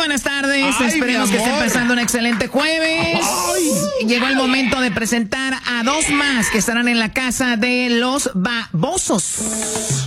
buenas tardes. Esperemos que estén pasando un excelente jueves. Llegó el momento de presentar a dos más que estarán en la casa de los babosos.